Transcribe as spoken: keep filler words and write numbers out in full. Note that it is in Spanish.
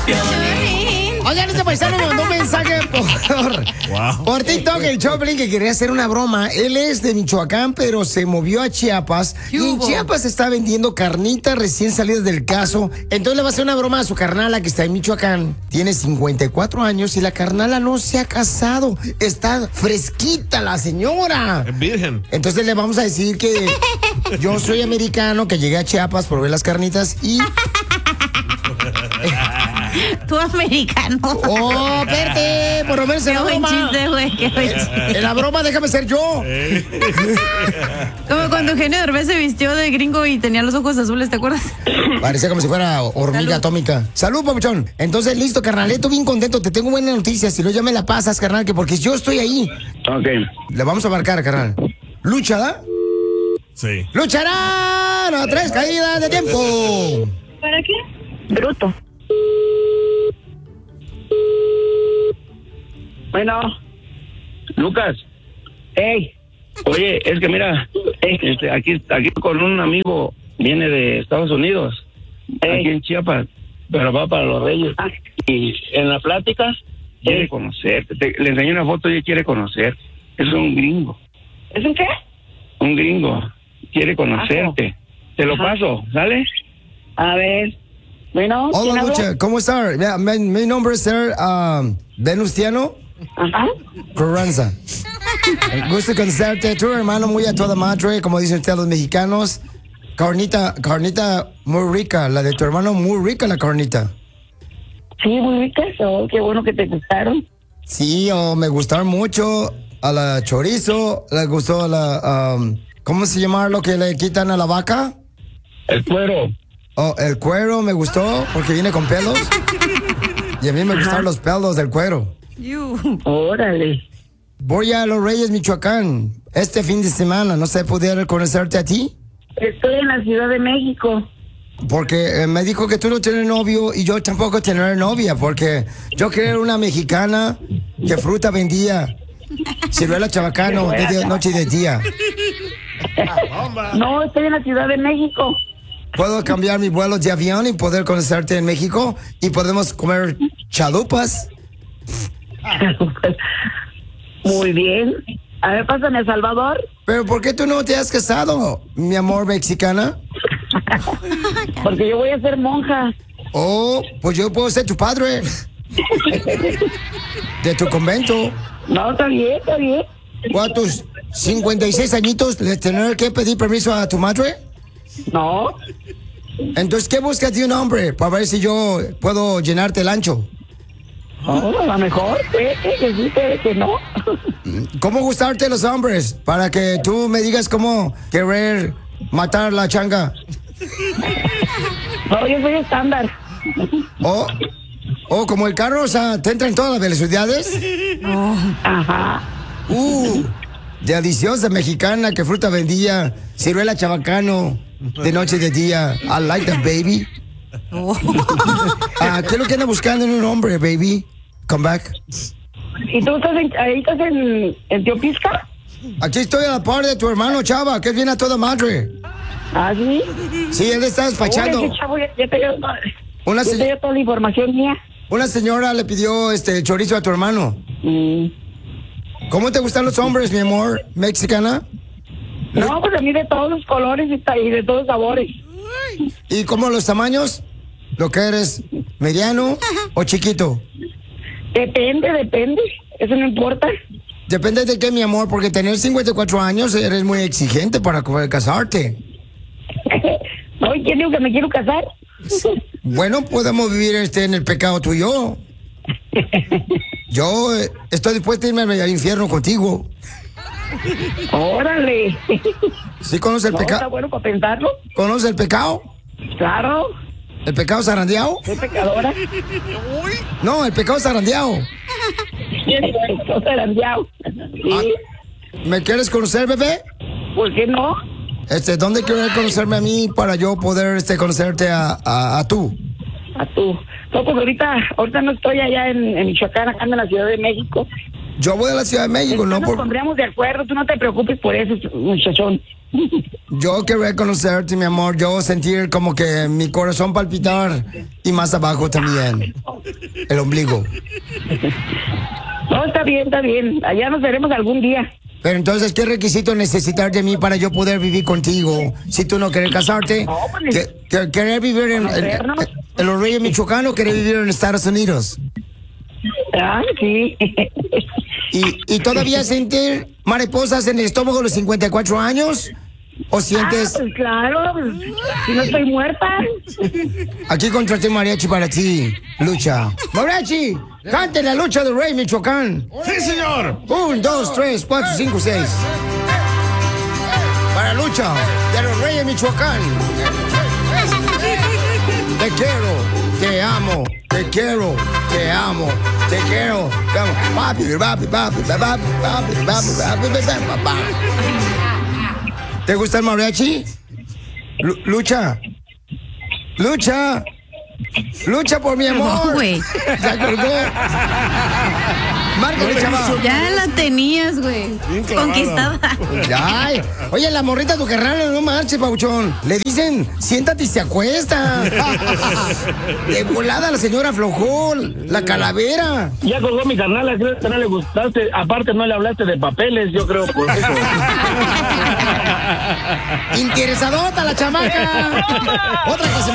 Oigan, este paisano me mandó un mensaje por, wow. por TikTok, el Choplin, que quería hacer una broma. Él es de Michoacán, pero se movió a Chiapas. Y en Chiapas está vendiendo carnitas recién salidas del caso. Entonces le va a hacer una broma a su carnala que está en Michoacán. Tiene cincuenta y cuatro años y la carnala no se ha casado. Está fresquita la señora. Es virgen. Entonces le vamos a decir que yo soy americano, que llegué a Chiapas por ver las carnitas y... Tú americano. Oh, espérate, por lo menos en la broma. Qué buen chiste, güey, qué buen chiste. En la broma déjame ser yo. Como cuando Eugenio Derbez se vistió de gringo y tenía los ojos azules, ¿te acuerdas? Parecía como si fuera hormiga Salud. atómica. Salud, papuchón. Entonces, listo, carnal, estoy bien contento. Te tengo buenas noticias. Si no, ya me la pasas, carnal, que porque yo estoy ahí. Ok. Le vamos a marcar, carnal. ¿Lucha, da? Sí. ¡Lucharán a tres caídas de tiempo! ¿Para qué? Bruto. Bueno, Lucas. Hey. Oye, es que mira, este, aquí, aquí con un amigo, viene de Estados Unidos, hey. aquí en Chiapas, pero va para los Reyes. Ah. Y en la plática quiere hey. conocerte. Te, le enseñé una foto y él quiere conocer. Es un gringo. ¿Es un qué? Un gringo. Quiere conocerte. Ajá. Te lo Ajá. paso, ¿sale? A ver. Bueno, hola, Lucha, ¿cómo está? Mi, mi nombre es Ser um, Venustiano Ajá. Carranza. Gusto conocerte, tu hermano muy a toda madre, como dicen ustedes los mexicanos. Carnita, carnita muy rica, la de tu hermano muy rica la carnita. Sí, muy rica, oh, qué bueno que te gustaron. Sí, oh, me gustaron mucho a la chorizo, le gustó a la, um, ¿cómo se llama lo que le quitan a la vaca? El cuero. Oh, el cuero me gustó porque viene con pelos. Y a mí me gustaron los pelos del cuero. Órale. Voy a Los Reyes, Michoacán, este fin de semana. ¿No sé poder conocerte a ti? Estoy en la Ciudad de México. Porque eh, me dijo que tú no tienes novio y yo tampoco tener novia. Porque yo quería una mexicana que fruta vendía. Ciruela chabacano, de día, noche y de día. No, estoy en la Ciudad de México. Puedo cambiar mi vuelo de avión y poder conocerte en México y podemos comer chalupas. Muy bien. A ver, pásame a Salvador. Pero ¿por qué tú no te has casado, mi amor mexicana? Porque yo voy a ser monja. Oh, pues yo puedo ser tu padre. De tu convento. No, está bien, está bien. ¿O a tus cincuenta y seis añitos le tener que pedir permiso a tu madre? No. Entonces, ¿qué buscas de un hombre? Para ver si yo puedo llenarte el ancho. Oh, a lo mejor, puede que sí, puede que no. ¿Cómo gustarte los hombres? Para que tú me digas cómo querer matar la changa. No, yo soy estándar. Oh, oh, como el carro, o sea, ¿te entra en todas las velocidades? Oh, ajá. Uh, deliciosa mexicana, que fruta vendía, ciruela chabacano, de noche y de día. I like that, baby. Oh. Ah, ¿qué es lo que anda buscando en un hombre, baby? Come back. ¿Y tú estás en, ahí estás en, en Teopisca? Aquí estoy a la par de tu hermano Chava, que es bien a toda madre. ¿Ah, sí? Sí, él está despachando. Oye, chavo, ya, ya te dio, una ya te dio toda la información mía. Una señora le pidió este chorizo a tu hermano. Mm. ¿Cómo te gustan los hombres, mi amor, mexicana? No, pues a mí de todos los colores y de todos los sabores. ¿Y cómo los tamaños? ¿Lo que eres, mediano o chiquito? Depende, depende. Eso no importa. Depende de qué, mi amor, porque tener cincuenta y cuatro años eres muy exigente para poder casarte. No, ¿quién dijo que me quiero casar? Bueno, podemos vivir este en el pecado tú y yo. Yo eh, estoy dispuesto a irme al infierno contigo. Órale. ¿Sí conoce el no, pecado? Está bueno para pensarlo. ¿Conoce el pecado? Claro. ¿El pecado zarandeado? ¿Soy pecadora? No, el pecado zarandeado. El pecado zarandeado. Sí. Ah, ¿me quieres conocer, bebé? ¿Por qué no? Este, ¿dónde quieres conocerme a mí para yo poder este, conocerte a, a, a tú? A tú. No, pues ahorita, ahorita no estoy allá en, en Michoacán, acá en la Ciudad de México. Yo voy a la Ciudad de México, no Nos por... pondríamos de acuerdo, tú no te preocupes por eso, muchachón. Yo quería conocerte, mi amor, yo sentir como que mi corazón palpitar y más abajo también, el ombligo. No, está bien, está bien. Allá nos veremos algún día. Pero entonces, ¿qué requisito necesitar de mí para yo poder vivir contigo? Si tú no quieres casarte, No, pues, ¿que- que- ¿querer vivir en, en, en- en los Reyes Michoacán o querer vivir en Estados Unidos? Ah, sí. ¿Y, y todavía sentir mariposas en el estómago a los cincuenta y cuatro años? ¿O sientes... Ah, pues claro, pues, si no estoy muerta. Aquí contraté mariachi para ti, Lucha. ¡Mariachi! ¡Cante la lucha del Rey Michoacán! ¡Sí, señor! Un, dos, tres, cuatro, cinco, seis. Para Lucha de los Reyes Michoacán. Te quiero, te amo, te quiero, te amo, te quiero, te amo. Papi, papi, papi, papi, papi, papi, papi, papi, papá. ¿Te gusta el mariachi? Lu- Lucha. Lucha. Lucha por mi amor. No, güey. Ya colgó. Márcale, chaval. Ya la tenías, güey. Bien clavado. Conquistada. Ay, oye, la morrita tu carnal, no marches, Pauchón. Le dicen, siéntate y se acuesta. De volada la señora Flojol, la calavera. Ya colgó mi carnal, creo que no le gustaste. Aparte, no le hablaste de papeles, yo creo, por eso. Interesadota la chamaca. Otra que se